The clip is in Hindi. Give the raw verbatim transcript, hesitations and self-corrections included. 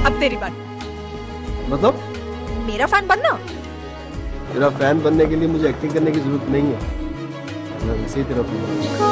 अब तेरी बात। मतलब मेरा फैन बनना? तेरा फैन बनने के लिए मुझे एक्टिंग करने की जरूरत नहीं है, मैं वैसे ही तेरा फैन हूं।